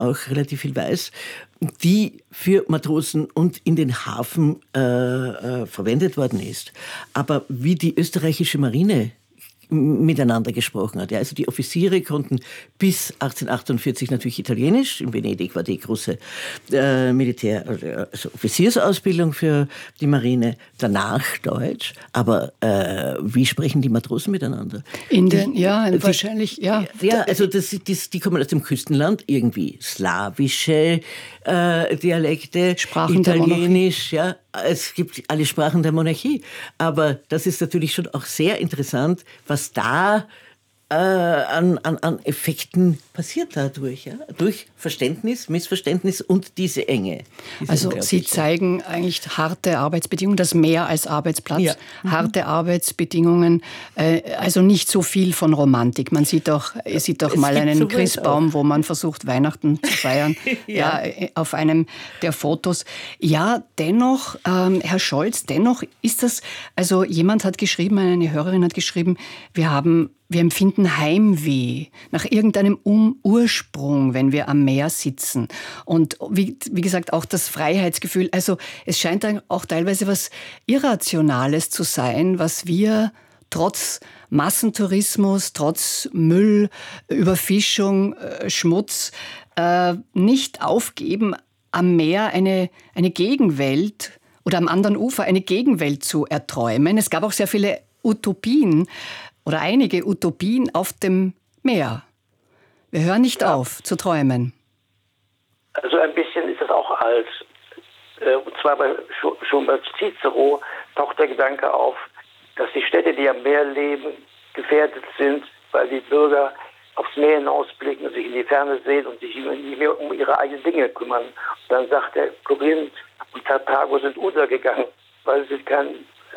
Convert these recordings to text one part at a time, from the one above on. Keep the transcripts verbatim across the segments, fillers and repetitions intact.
auch relativ viel weiß, die für Matrosen und in den Hafen äh, äh, verwendet worden ist. Aber wie die österreichische Marine miteinander gesprochen hat. Ja, also die Offiziere konnten bis achtzehnhundertachtundvierzig natürlich Italienisch. In Venedig war die große äh, Militär-, also Offiziersausbildung für die Marine. Danach Deutsch. Aber äh, wie sprechen die Matrosen miteinander? In den, die, ja, die, wahrscheinlich, ja. Ja, also das, das, die kommen aus dem Küstenland, irgendwie slawische äh, Dialekte, Sprachen Italienisch, ja. Es gibt alle Sprachen der Monarchie. Aber das ist natürlich schon auch sehr interessant, was da äh, an, an, an Effekten passiert dadurch. Ja? Durch Verständnis, Missverständnis und diese Enge. Diese also Sie zeigen eigentlich harte Arbeitsbedingungen, das mehr als Arbeitsplatz. Ja. Mhm. Harte Arbeitsbedingungen, äh, also nicht so viel von Romantik. Man sieht doch, sieht doch mal einen Christbaum, auch, wo man versucht, Weihnachten zu feiern, ja. ja, auf einem der Fotos. Ja, dennoch, ähm, Herr Scholz, dennoch ist das, also jemand hat geschrieben, eine Hörerin hat geschrieben, wir haben Wir empfinden Heimweh nach irgendeinem um Ursprung, wenn wir am Meer sitzen. Und wie, wie gesagt, auch das Freiheitsgefühl. Also es scheint dann auch teilweise was Irrationales zu sein, was wir trotz Massentourismus, trotz Müll, Überfischung, Schmutz äh, nicht aufgeben, am Meer eine, eine Gegenwelt oder am anderen Ufer eine Gegenwelt zu erträumen. Es gab auch sehr viele Utopien, oder einige Utopien auf dem Meer. Wir hören nicht ja. auf zu träumen. Also ein bisschen ist das auch alt. Und zwar bei, schon bei Cicero taucht der Gedanke auf, dass die Städte, die am Meer leben, gefährdet sind, weil die Bürger aufs Meer hinausblicken und sich in die Ferne sehen und sich nicht mehr um ihre eigenen Dinge kümmern. Und dann sagt er, Korinth und Karthago sind untergegangen, weil sie keinen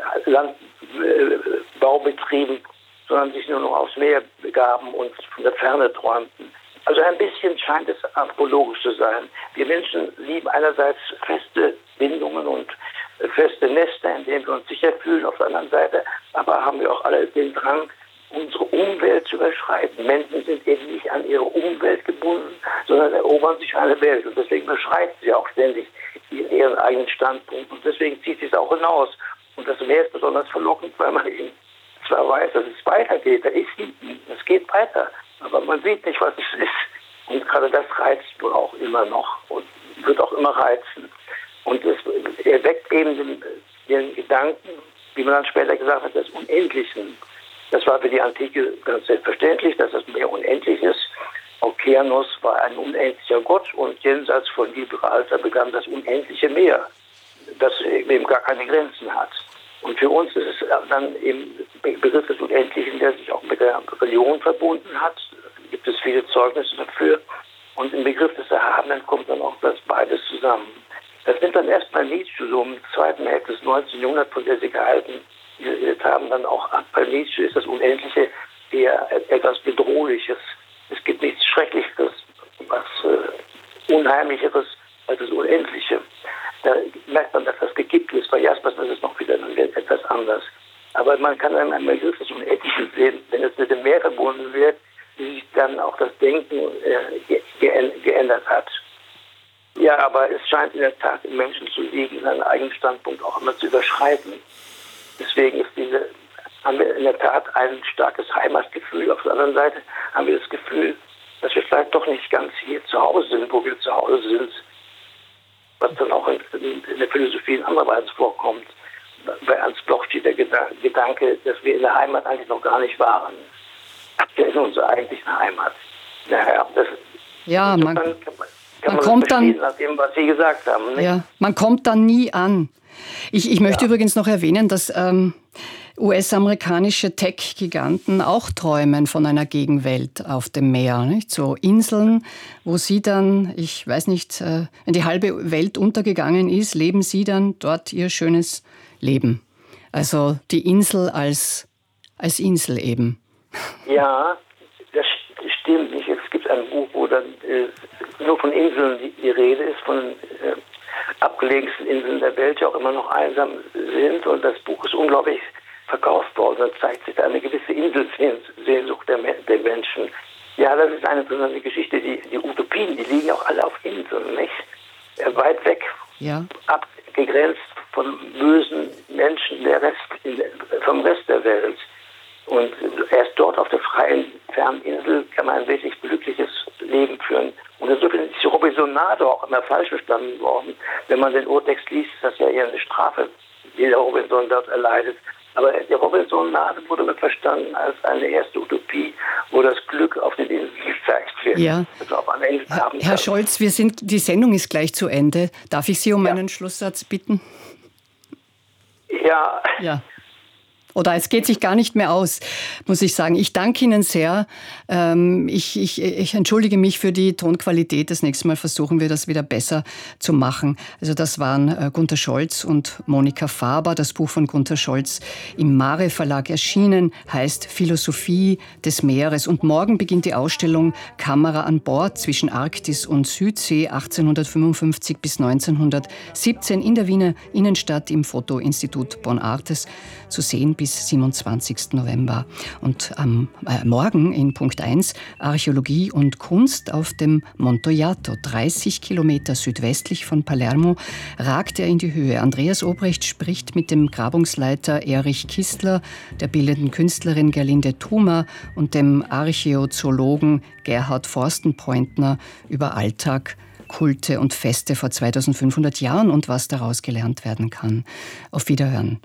Landbau betrieben, sondern sich nur noch aufs Meer begaben und von der Ferne träumten. Also ein bisschen scheint es anthropologisch zu sein. Wir Menschen lieben einerseits feste Bindungen und feste Nester, in denen wir uns sicher fühlen. Auf der anderen Seite aber haben wir auch alle den Drang, unsere Umwelt zu überschreiten. Menschen sind eben nicht an ihre Umwelt gebunden, sondern erobern sich eine Welt. Und deswegen beschreiten sie auch ständig ihren eigenen Standpunkt. Und deswegen zieht sie es auch hinaus. Und das Meer ist besonders verlockend, weil man eben zwar weiß, dass es weitergeht, da ist es geht weiter, aber man sieht nicht, was es ist. Und gerade das reizt wohl auch immer noch und wird auch immer reizen. Und es erweckt eben den, den Gedanken, wie man dann später gesagt hat, des Unendlichen. Das war für die Antike ganz selbstverständlich, dass das Meer unendlich ist. Okeanos war ein unendlicher Gott und jenseits von Gibraltar begann das unendliche Meer, das eben gar keine Grenzen hat. Und für uns ist es dann eben der Begriff des Unendlichen, der sich auch mit der Religion verbunden hat. Da gibt es viele Zeugnisse dafür. Und im Begriff des Erhabenen kommt dann auch das beides zusammen. Das nimmt dann erst bei Nietzsche so im zweiten Hälfte des neunzehnten Jahrhunderts, von der Sie gehalten haben, dann auch ab. Bei Nietzsche ist das Unendliche eher etwas Bedrohliches. Es gibt nichts Schrecklicheres, was äh, Unheimlicheres als das Unendliche. Da merkt man, dass das gekippt ist. Bei Jaspers ist es noch wieder etwas anders. Aber man kann dann einen Begriff des Unendlichen sehen, wenn es mit dem Meer verbunden wird, wie sich dann auch das Denken äh, ge- geändert hat. Ja, aber es scheint in der Tat im Menschen zu liegen, seinen eigenen Standpunkt auch immer zu überschreiten. Deswegen ist diese, haben wir in der Tat ein starkes Heimatgefühl. Auf der anderen Seite haben wir das Gefühl, dass wir vielleicht doch nicht ganz hier zu Hause sind, wo wir zu Hause sind. Was dann auch in, in der Philosophie in anderer Weise vorkommt. Bei Ernst Bloch steht der Gedanke, dass wir in der Heimat eigentlich noch gar nicht waren. Wir sind unsere eigentliche Heimat. Naja, das, ja, man, kann man, kann man, man kommt dann, nach dem, was Sie gesagt haben. Nicht? Ja, man kommt dann nie an. Ich, ich möchte ja. übrigens noch erwähnen, dass ähm, U S-amerikanische Tech-Giganten auch träumen von einer Gegenwelt auf dem Meer. Nicht? So Inseln, wo sie dann, ich weiß nicht, äh, wenn die halbe Welt untergegangen ist, leben sie dann dort ihr schönes Leben. Also die Insel als, als Insel eben. Ja, das stimmt nicht. Es gibt ein Buch, wo dann äh, nur von Inseln die, die Rede ist, von äh, abgelegensten Inseln der Welt, die auch immer noch einsam sind. Und das Buch ist unglaublich verkauft worden. Da zeigt sich da eine gewisse Inselsehnsucht der, der Menschen, die Ja, das ist eine interessante Geschichte. Die, die Utopien, die liegen auch alle auf Inseln, nicht? Weit weg, ja. abgegrenzt von bösen Menschen der Rest, vom Rest der Welt. Und erst dort auf der freien, fernen Insel kann man ein wirklich glückliches Leben führen. Und insofern ist die Robinsonade auch immer falsch verstanden worden. Wenn man den Urtext liest, ist das ja eher eine Strafe, die der Robinson dort erleidet. Aber die Robinsonade wurde immer verstanden als eine erste Utopie, wo das Glück auf den Inseln gezeigt wird. Ja. Also auf einer Insel Herr, Herr Scholz, wir sind, die Sendung ist gleich zu Ende. Darf ich Sie um ja. einen Schlusssatz bitten? Ja. Ja. Oder es geht sich gar nicht mehr aus, muss ich sagen. Ich danke Ihnen sehr. Ich, ich, ich entschuldige mich für die Tonqualität. Das nächste Mal versuchen wir, das wieder besser zu machen. Also das waren Gunter Scholz und Monika Faber. Das Buch von Gunter Scholz im Mare Verlag erschienen, heißt Philosophie des Meeres. Und morgen beginnt die Ausstellung Kamera an Bord zwischen Arktis und Südsee achtzehnhundertfünfundfünfzig bis neunzehnhundertsiebzehn in der Wiener Innenstadt im Fotoinstitut Bonn-Artes zu sehen bis siebenundzwanzigsten November. Und am äh, Morgen in Punkt eins Archäologie und Kunst auf dem Montoyato, dreißig Kilometer südwestlich von Palermo, ragt er in die Höhe. Andreas Obrecht spricht mit dem Grabungsleiter Erich Kistler, der bildenden Künstlerin Gerlinde Thuma und dem Archäozoologen Gerhard Forstenpointner über Alltag, Kulte und Feste vor zweitausendfünfhundert Jahren und was daraus gelernt werden kann. Auf Wiederhören.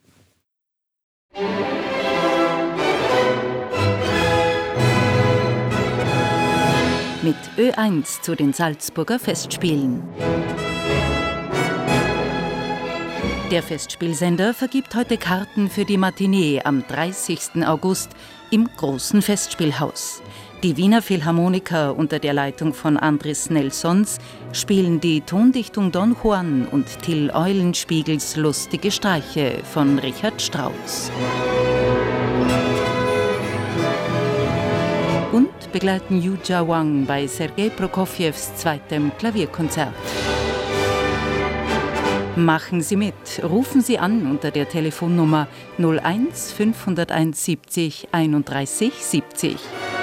Mit Ö eins zu den Salzburger Festspielen. Der Festspielsender vergibt heute Karten für die Matinee am dreißigsten August im Großen Festspielhaus. Die Wiener Philharmoniker unter der Leitung von Andris Nelsons spielen die Tondichtung Don Juan und Till Eulenspiegels Lustige Streiche von Richard Strauss. Und begleiten Yu Jia Wang bei Sergei Prokofjews zweitem Klavierkonzert. Machen Sie mit, rufen Sie an unter der Telefonnummer null eins fünfhunderteins siebzig einunddreißig siebzig.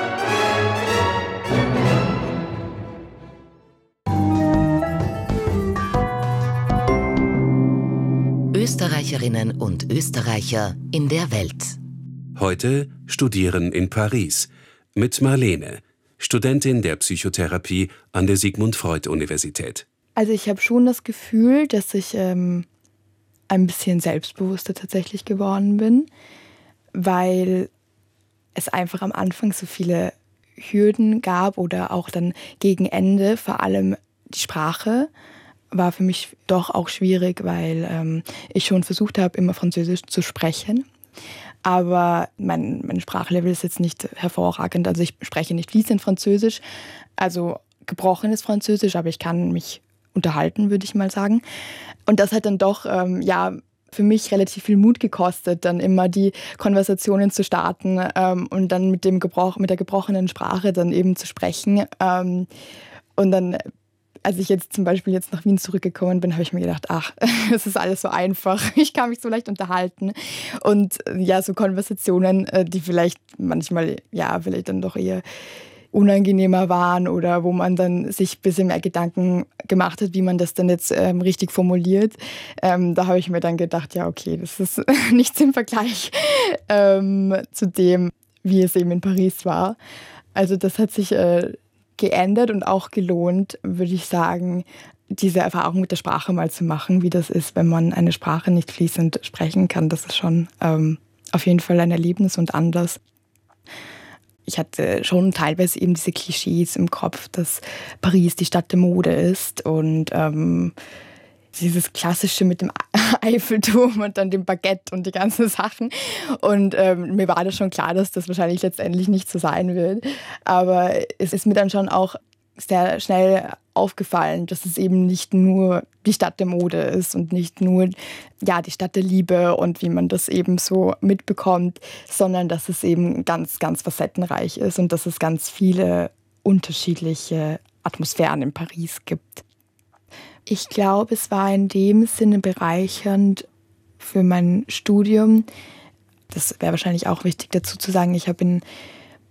Österreicherinnen und Österreicher in der Welt. Heute Studieren in Paris mit Marlene, Studentin der Psychotherapie an der Sigmund-Freud-Universität. Also ich habe schon das Gefühl, dass ich ähm, ein bisschen selbstbewusster tatsächlich geworden bin, weil es einfach am Anfang so viele Hürden gab oder auch dann gegen Ende, vor allem die Sprache, war für mich doch auch schwierig, weil ähm, ich schon versucht habe, immer Französisch zu sprechen. Aber mein, mein Sprachlevel ist jetzt nicht hervorragend. Also ich spreche nicht fließend Französisch, also gebrochenes Französisch, aber ich kann mich unterhalten, würde ich mal sagen. Und das hat dann doch ähm, ja, für mich relativ viel Mut gekostet, dann immer die Konversationen zu starten ähm, und dann mit, dem Gebroch, mit der gebrochenen Sprache dann eben zu sprechen. Ähm, und dann, als ich jetzt zum Beispiel jetzt nach Wien zurückgekommen bin, habe ich mir gedacht, ach, es ist alles so einfach, ich kann mich so leicht unterhalten. Und ja, so Konversationen, die vielleicht manchmal, ja, vielleicht dann doch eher unangenehmer waren oder wo man dann sich ein bisschen mehr Gedanken gemacht hat, wie man das dann jetzt ähm, richtig formuliert. Ähm, da habe ich mir dann gedacht, ja, okay, das ist nichts im Vergleich ähm, zu dem, wie es eben in Paris war. Also das hat sich äh, geändert und auch gelohnt, würde ich sagen, diese Erfahrung mit der Sprache mal zu machen, wie das ist, wenn man eine Sprache nicht fließend sprechen kann. Das ist schon ähm, auf jeden Fall ein Erlebnis und anders. Ich hatte schon teilweise eben diese Klischees im Kopf, dass Paris die Stadt der Mode ist und ähm, dieses Klassische mit dem Eiffelturm und dann dem Baguette und die ganzen Sachen. Und ähm, mir war das schon klar, dass das wahrscheinlich letztendlich nicht so sein wird. Aber es ist mir dann schon auch sehr schnell aufgefallen, dass es eben nicht nur die Stadt der Mode ist und nicht nur ja, die Stadt der Liebe und wie man das eben so mitbekommt, sondern dass es eben ganz, ganz facettenreich ist und dass es ganz viele unterschiedliche Atmosphären in Paris gibt. Ich glaube, es war in dem Sinne bereichernd für mein Studium. Das wäre wahrscheinlich auch wichtig dazu zu sagen. Ich habe in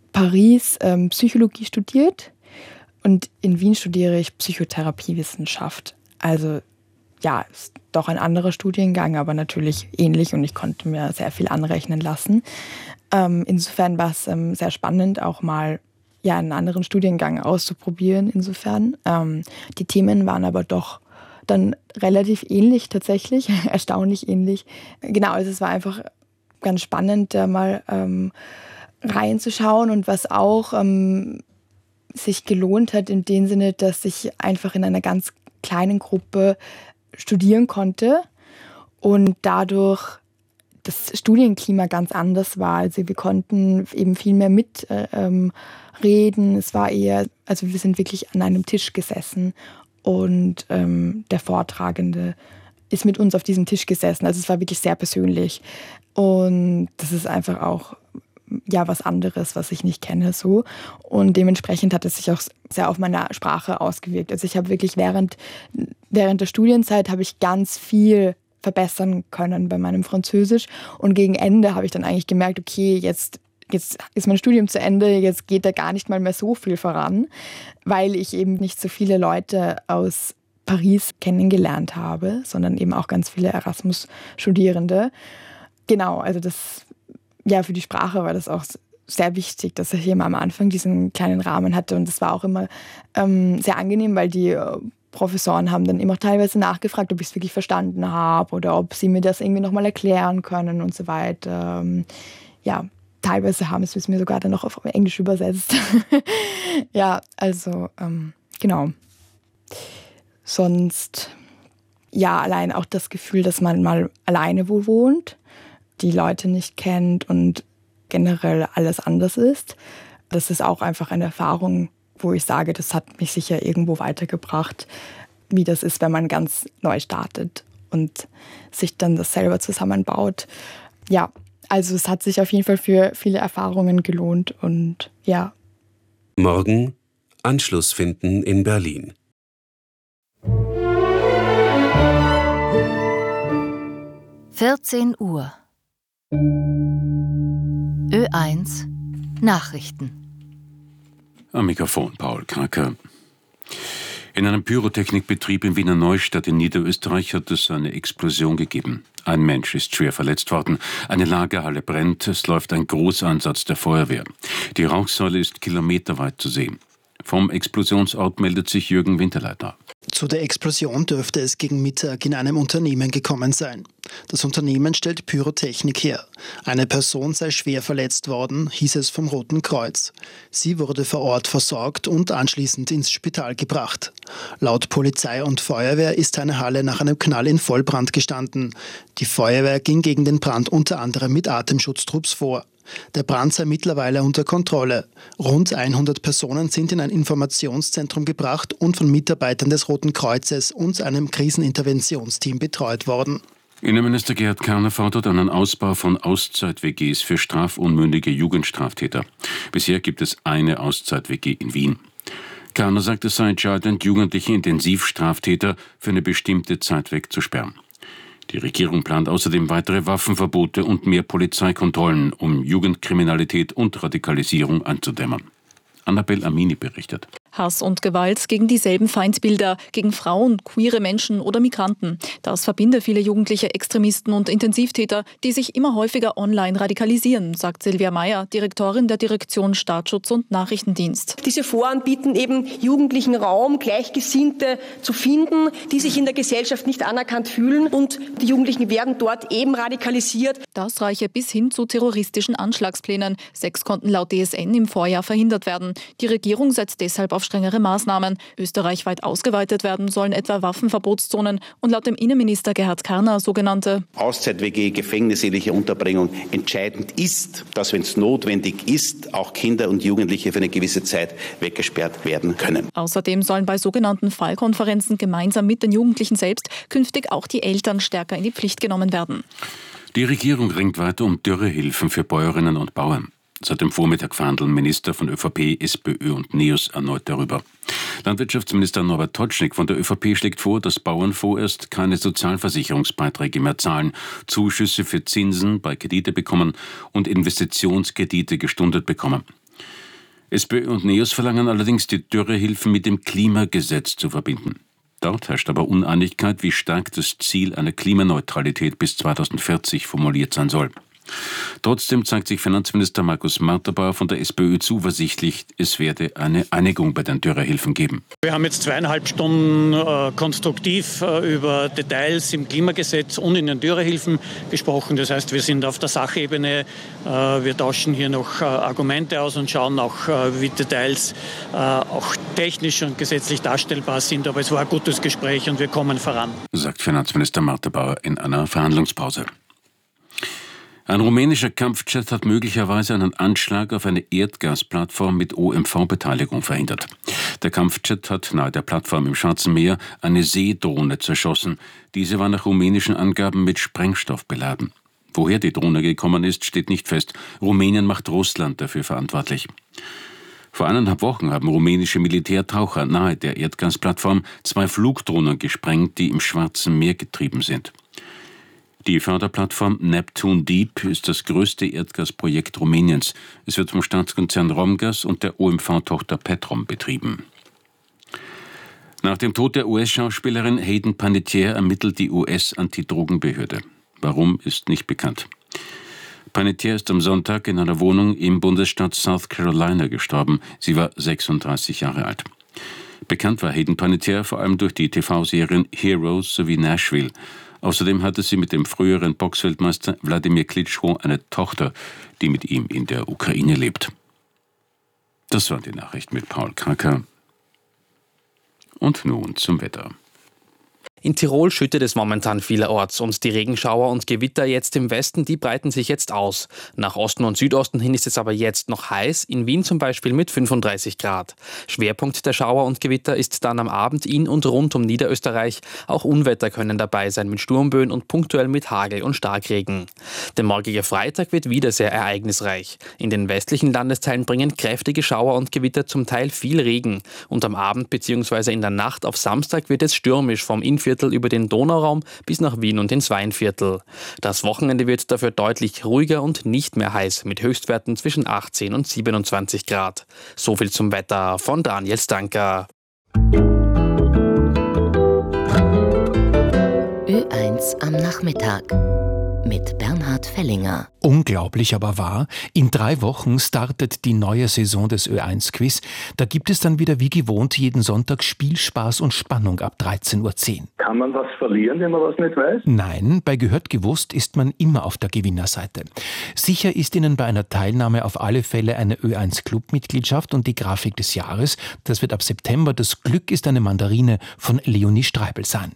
Paris ähm, Psychologie studiert und in Wien studiere ich Psychotherapiewissenschaft. Also ja, ist doch ein anderer Studiengang, aber natürlich ähnlich und ich konnte mir sehr viel anrechnen lassen. Ähm, insofern war es ähm, sehr spannend, auch mal ja, einen anderen Studiengang auszuprobieren. Insofern. Ähm, die Themen waren aber doch dann relativ ähnlich tatsächlich, erstaunlich ähnlich. Genau, also es war einfach ganz spannend, da mal ähm, reinzuschauen und was auch ähm, sich gelohnt hat in dem Sinne, dass ich einfach in einer ganz kleinen Gruppe studieren konnte und dadurch das Studienklima ganz anders war. Also wir konnten eben viel mehr mitreden. Ähm, es war eher, also wir sind wirklich an einem Tisch gesessen und ähm, der Vortragende ist mit uns auf diesem Tisch gesessen. Also es war wirklich sehr persönlich. Und das ist einfach auch ja was anderes, was ich nicht kenne so. Und dementsprechend hat es sich auch sehr auf meine Sprache ausgewirkt. Also ich habe wirklich während, während der Studienzeit habe ich ganz viel verbessern können bei meinem Französisch. Und gegen Ende habe ich dann eigentlich gemerkt, okay, jetzt, jetzt ist mein Studium zu Ende, jetzt geht da gar nicht mal mehr so viel voran, weil ich eben nicht so viele Leute aus Paris kennengelernt habe, sondern eben auch ganz viele Erasmus-Studierende. Genau, also das ja, für die Sprache war das auch sehr wichtig, dass ich hier mal am Anfang diesen kleinen Rahmen hatte. Und das war auch immer ähm, sehr angenehm, weil die Professoren haben dann immer teilweise nachgefragt, ob ich es wirklich verstanden habe oder ob sie mir das irgendwie nochmal erklären können und so weiter. Ähm, ja, teilweise haben sie es mir sogar dann noch auf Englisch übersetzt. Ja, also ähm, genau. Sonst, ja, allein auch das Gefühl, dass man mal alleine wo wohnt, die Leute nicht kennt und generell alles anders ist. Das ist auch einfach eine Erfahrung, wo ich sage, das hat mich sicher irgendwo weitergebracht, wie das ist, wenn man ganz neu startet und sich dann das selber zusammenbaut. Ja, also es hat sich auf jeden Fall für viele Erfahrungen gelohnt und ja. Morgen Anschluss finden in Berlin. vierzehn Uhr. Ö eins Nachrichten. Am Mikrofon Paul Kracker. In einem Pyrotechnikbetrieb in Wiener Neustadt in Niederösterreich hat es eine Explosion gegeben. Ein Mensch ist schwer verletzt worden. Eine Lagerhalle brennt. Es läuft ein Großeinsatz der Feuerwehr. Die Rauchsäule ist kilometerweit zu sehen. Vom Explosionsort meldet sich Jürgen Winterleitner. Zu der Explosion dürfte es gegen Mittag in einem Unternehmen gekommen sein. Das Unternehmen stellt Pyrotechnik her. Eine Person sei schwer verletzt worden, hieß es vom Roten Kreuz. Sie wurde vor Ort versorgt und anschließend ins Spital gebracht. Laut Polizei und Feuerwehr ist eine Halle nach einem Knall in Vollbrand gestanden. Die Feuerwehr ging gegen den Brand unter anderem mit Atemschutztrupps vor. Der Brand sei mittlerweile unter Kontrolle. Rund hundert Personen sind in ein Informationszentrum gebracht und von Mitarbeitern des Roten Kreuzes und einem Kriseninterventionsteam betreut worden. Innenminister Gerhard Karner fordert einen Ausbau von Auszeit-W Gs für strafunmündige Jugendstraftäter. Bisher gibt es eine Auszeit-W G in Wien. Karner sagt, es sei entscheidend, jugendliche Intensivstraftäter für eine bestimmte Zeit wegzusperren. Die Regierung plant außerdem weitere Waffenverbote und mehr Polizeikontrollen, um Jugendkriminalität und Radikalisierung einzudämmen. Annabel Amini berichtet. Hass und Gewalt gegen dieselben Feindbilder, gegen Frauen, queere Menschen oder Migranten. Das verbinde viele jugendliche Extremisten und Intensivtäter, die sich immer häufiger online radikalisieren, sagt Silvia Meyer, Direktorin der Direktion Staatsschutz und Nachrichtendienst. Diese Foren bieten eben jugendlichen Raum, Gleichgesinnte zu finden, die sich in der Gesellschaft nicht anerkannt fühlen, und die Jugendlichen werden dort eben radikalisiert. Das reiche bis hin zu terroristischen Anschlagsplänen. Sechs konnten laut D S N im Vorjahr verhindert werden. Die Regierung setzt deshalb auf strengere Maßnahmen. Österreichweit ausgeweitet werden sollen etwa Waffenverbotszonen und laut dem Innenminister Gerhard Karner sogenannte Auszeit-W G, gefängnisähnliche Unterbringung. Entscheidend ist, dass, wenn es notwendig ist, auch Kinder und Jugendliche für eine gewisse Zeit weggesperrt werden können. Außerdem sollen bei sogenannten Fallkonferenzen gemeinsam mit den Jugendlichen selbst künftig auch die Eltern stärker in die Pflicht genommen werden. Die Regierung ringt weiter um Dürrehilfen für Bäuerinnen und Bauern. Seit dem Vormittag verhandeln Minister von ÖVP, SPÖ und NEOS erneut darüber. Landwirtschaftsminister Norbert Totschnig von der ÖVP schlägt vor, dass Bauern vorerst keine Sozialversicherungsbeiträge mehr zahlen, Zuschüsse für Zinsen bei Kredite bekommen und Investitionskredite gestundet bekommen. SPÖ und NEOS verlangen allerdings, die Dürrehilfen mit dem Klimagesetz zu verbinden. Dort herrscht aber Uneinigkeit, wie stark das Ziel einer Klimaneutralität bis zweitausendvierzig formuliert sein soll. Trotzdem zeigt sich Finanzminister Markus Marterbauer von der SPÖ zuversichtlich, es werde eine Einigung bei den Dürrehilfen geben. Wir haben jetzt zweieinhalb Stunden äh, konstruktiv äh, über Details im Klimagesetz und in den Dürrehilfen gesprochen. Das heißt, wir sind auf der Sachebene, äh, wir tauschen hier noch äh, Argumente aus und schauen auch, äh, wie Details äh, auch technisch und gesetzlich darstellbar sind. Aber es war ein gutes Gespräch und wir kommen voran, sagt Finanzminister Marterbauer in einer Verhandlungspause. Ein rumänischer Kampfjet hat möglicherweise einen Anschlag auf eine Erdgasplattform mit O M V-Beteiligung verhindert. Der Kampfjet hat nahe der Plattform im Schwarzen Meer eine Seedrohne zerschossen. Diese war nach rumänischen Angaben mit Sprengstoff beladen. Woher die Drohne gekommen ist, steht nicht fest. Rumänien macht Russland dafür verantwortlich. Vor eineinhalb Wochen haben rumänische Militärtaucher nahe der Erdgasplattform zwei Flugdrohnen gesprengt, die im Schwarzen Meer getrieben sind. Die Förderplattform Neptune Deep ist das größte Erdgasprojekt Rumäniens. Es wird vom Staatskonzern Romgaz und der O M V-Tochter Petrom betrieben. Nach dem Tod der U S-Schauspielerin Hayden Panettiere ermittelt die U S-Antidrogenbehörde. Warum, ist nicht bekannt. Panettiere ist am Sonntag in einer Wohnung im Bundesstaat South Carolina gestorben. Sie war sechsunddreißig Jahre alt. Bekannt war Hayden Panettiere vor allem durch die T V-Serien Heroes sowie Nashville. Außerdem hatte sie mit dem früheren Boxweltmeister Wladimir Klitschko eine Tochter, die mit ihm in der Ukraine lebt. Das war die Nachricht mit Paul Kracker. Und nun zum Wetter. In Tirol schüttet es momentan vielerorts und die Regenschauer und Gewitter jetzt im Westen, die breiten sich jetzt aus. Nach Osten und Südosten hin ist es aber jetzt noch heiß, in Wien zum Beispiel mit fünfunddreißig Grad. Schwerpunkt der Schauer und Gewitter ist dann am Abend in und rund um Niederösterreich. Auch Unwetter können dabei sein mit Sturmböen und punktuell mit Hagel und Starkregen. Der morgige Freitag wird wieder sehr ereignisreich. In den westlichen Landesteilen bringen kräftige Schauer und Gewitter zum Teil viel Regen. Und am Abend bzw. in der Nacht auf Samstag wird es stürmisch vom Innviertel über den Donauraum bis nach Wien und ins Weinviertel. Das Wochenende wird dafür deutlich ruhiger und nicht mehr heiß, mit Höchstwerten zwischen achtzehn und siebenundzwanzig Grad. So viel zum Wetter von Daniel Stanker. Ö eins am Nachmittag mit Bernhard Fellinger. Unglaublich aber wahr, in drei Wochen startet die neue Saison des Ö eins Quiz. Da gibt es dann wieder wie gewohnt jeden Sonntag Spielspaß und Spannung ab dreizehn Uhr zehn. Kann man was verlieren, wenn man was nicht weiß? Nein, bei Gehört gewusst ist man immer auf der Gewinnerseite. Sicher ist Ihnen bei einer Teilnahme auf alle Fälle eine Ö eins Clubmitgliedschaft und die Grafik des Jahres. Das wird ab September Das Glück ist eine Mandarine von Leonie Streibel sein.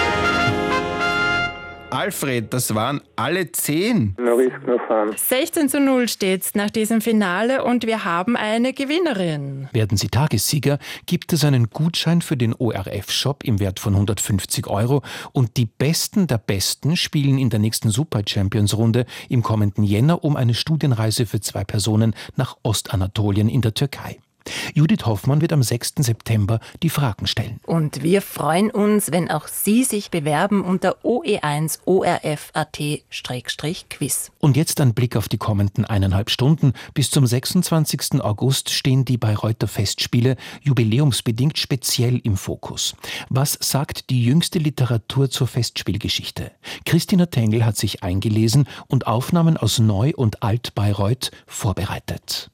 Alfred, das waren alle zehn. sechzehn zu null steht's nach diesem Finale und wir haben eine Gewinnerin. Werden Sie Tagessieger, gibt es einen Gutschein für den O R F-Shop im Wert von hundertfünfzig Euro und die Besten der Besten spielen in der nächsten Super Champions-Runde im kommenden Jänner um eine Studienreise für zwei Personen nach Ostanatolien in der Türkei. Judith Hoffmann wird am sechsten September die Fragen stellen. Und wir freuen uns, wenn auch Sie sich bewerben unter O E eins O R F Punkt A T Quiz. Und jetzt ein Blick auf die kommenden eineinhalb Stunden. Bis zum sechsundzwanzigsten August stehen die Bayreuther Festspiele jubiläumsbedingt speziell im Fokus. Was sagt die jüngste Literatur zur Festspielgeschichte? Christina Tengel hat sich eingelesen und Aufnahmen aus Neu- und Alt-Bayreuth vorbereitet.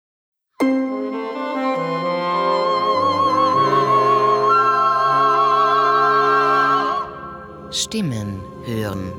Stimmen hören.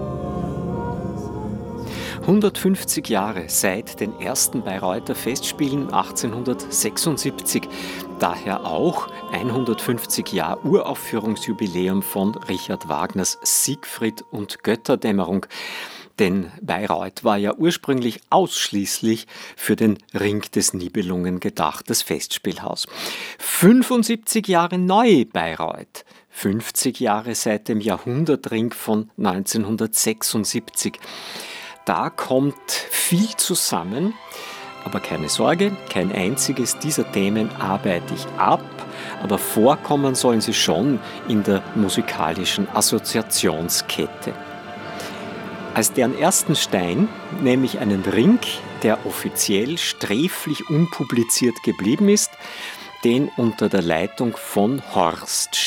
hundertfünfzig Jahre seit den ersten Bayreuther Festspielen achtzehnhundertsechsundsiebzig. Daher auch hundertfünfzig Jahre Uraufführungsjubiläum von Richard Wagners Siegfried und Götterdämmerung. Denn Bayreuth war ja ursprünglich ausschließlich für den Ring des Nibelungen gedacht, das Festspielhaus. fünfundsiebzig Jahre Neu-Bayreuth. fünfzig Jahre seit dem Jahrhundertring von neunzehnhundertsechsundsiebzig. Da kommt viel zusammen, aber keine Sorge, kein einziges dieser Themen arbeite ich ab, aber vorkommen sollen sie schon in der musikalischen Assoziationskette. Als deren ersten Stein, nämlich einen Ring der offiziell sträflich unpubliziert geblieben ist, den unter der Leitung von Horst